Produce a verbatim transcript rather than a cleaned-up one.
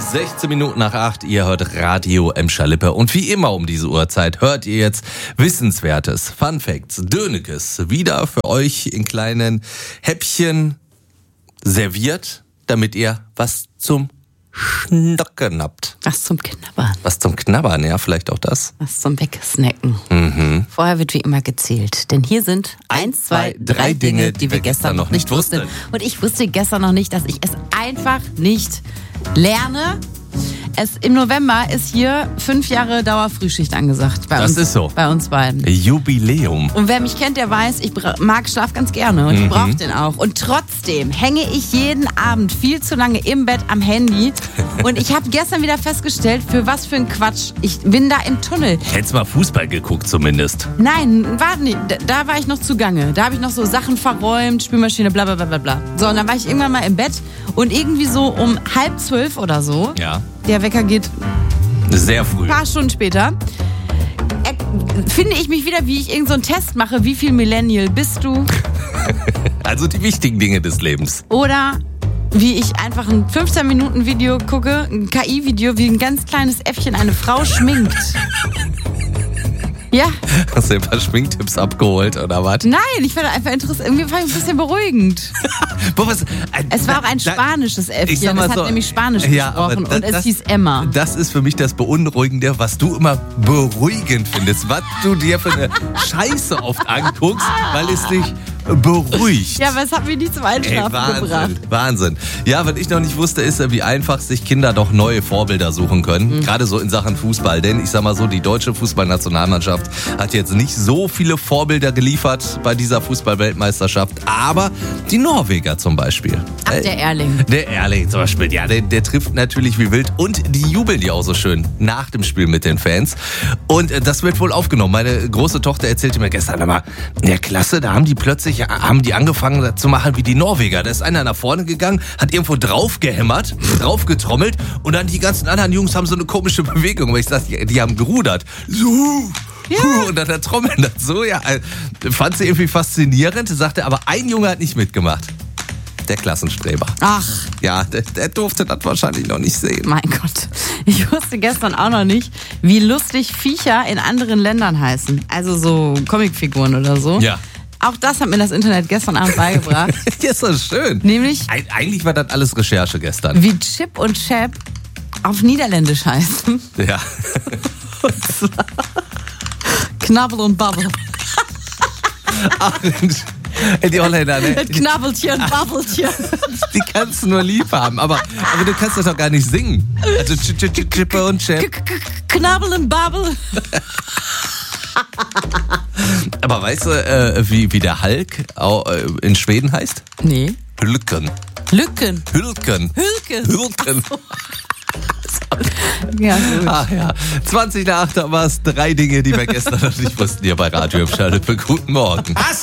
sechzehn Minuten nach acht, ihr hört Radio Emscher-Lippe. Und wie immer um diese Uhrzeit hört ihr jetzt Wissenswertes, Fun Facts, Dönekes wieder für euch in kleinen Häppchen serviert, damit ihr was zum Schnocken habt. Was zum Knabbern. Was zum Knabbern, ja, vielleicht auch das. Was zum Wegsnacken. Mhm. Vorher wird wie immer gezählt. Denn hier sind eins, zwei, drei Dinge, die wir gestern noch nicht wussten. Und ich wusste gestern noch nicht, dass ich es einfach nicht lerne. Es, Im November ist hier fünf Jahre Dauerfrühschicht angesagt. Bei Das uns, ist so. Bei uns beiden. Jubiläum. Und wer mich kennt, der weiß, ich bra- mag Schlaf ganz gerne und ich brauche den auch. Und trotzdem hänge ich jeden Abend viel zu lange im Bett am Handy. Und ich habe gestern wieder festgestellt, für was für ein Quatsch. Ich bin da im Tunnel. Hättest mal Fußball geguckt zumindest. Nein, war nicht. Da, da war ich noch zugange. Da habe ich noch so Sachen verräumt, Spülmaschine, bla bla bla bla bla. So, und dann war ich irgendwann mal im Bett und irgendwie so um halb zwölf oder so, Ja. der Wecker geht Sehr früh. ein paar Stunden später, äh, finde ich mich wieder, wie ich irgend so einen Test mache. Wie viel Millennial bist du? Also die wichtigen Dinge des Lebens. Oder wie ich einfach ein fünfzehn Minuten Video gucke, ein K I-Video, wie ein ganz kleines Äffchen eine Frau schminkt. Ja, Hast du ein paar Schminktipps abgeholt oder was? nein, ich fand einfach interessant. Irgendwie fand ich ein bisschen beruhigend. Boah, was, ein, Es war auch ein da- spanisches ich Äffchen. sag mal Es hat so, nämlich Spanisch ja, aber gesprochen da- und es das- hieß Emma. Das ist für mich das Beunruhigende, was du immer beruhigend findest. Was du dir für eine Scheiße oft anguckst, weil es dich beruhigt. Ja, aber es hat mich nicht zum Ey, Einschlafen Wahnsinn, gebracht. Wahnsinn. Ja, was ich noch nicht wusste, ist, wie einfach sich Kinder doch neue Vorbilder suchen können. Mhm. Gerade so in Sachen Fußball. Denn ich sag mal so, die deutsche Fußballnationalmannschaft hat jetzt nicht so viele Vorbilder geliefert bei dieser Fußball-Weltmeisterschaft. Aber die Norweger zum Beispiel. Ach, der Erling. Der Erling zum Beispiel, ja, der, der trifft natürlich wie wild und die jubeln ja auch so schön nach dem Spiel mit den Fans. Und äh, das wird wohl aufgenommen. Meine große Tochter erzählte mir gestern aber, in der Klasse, da haben die plötzlich, haben die angefangen zu machen wie die Norweger. Da ist einer nach vorne gegangen, hat irgendwo drauf gehämmert, drauf getrommelt und dann die ganzen anderen Jungs haben so eine komische Bewegung. Weil ich sag, die, die haben gerudert. So. Ja. Und dann der Trommeln dazu, ja, äh, fand sie irgendwie faszinierend, sagte, aber ein Junge hat nicht mitgemacht. Der Klassenstreber. Ach, Ja, der, der durfte das wahrscheinlich noch nicht sehen. mein Gott. Ich wusste gestern auch noch nicht, wie lustig Viecher in anderen Ländern heißen. Also so Comicfiguren oder so. Ja. Auch das hat mir das Internet gestern Abend beigebracht. Ja, ist das schön. Nämlich, Eig eigentlich war das alles Recherche gestern. wie Chip und Chap auf Niederländisch heißen. Ja. Knabbel und Babbel. Ach, die Holländer, ne? Das Knabbelchen, Babbelchen. Die kannst du nur lieb haben. Aber, aber du kannst das doch gar nicht singen. Also Ch- Ch- Ch- Chipper und K- Chip. K- K- Knabbel und Babbel. Aber weißt du, äh, wie, wie der Hulk au- äh, in Schweden heißt? Nee. Hülken. Lücken. Hülken. Hülken. Hülken. Ja, gut. Ach ja, zwanzig nach acht war es drei Dinge, die wir gestern noch nicht wussten hier bei Radio Emscher-Lippe. Guten Morgen.